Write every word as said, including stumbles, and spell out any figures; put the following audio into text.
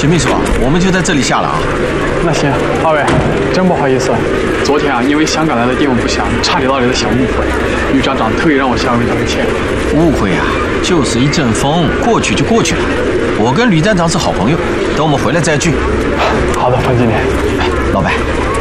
秦秘书，我们就在这里下了啊。 那行，二位，真不好意思，昨天啊，因为香港来的电文不详，差点闹了个小误会。吕站长特意让我向二位道个歉。 误会啊，就是一阵风，过去就过去了。我跟吕站长是好朋友，等我们回来再聚。 好的，冯经理。 哎，老板。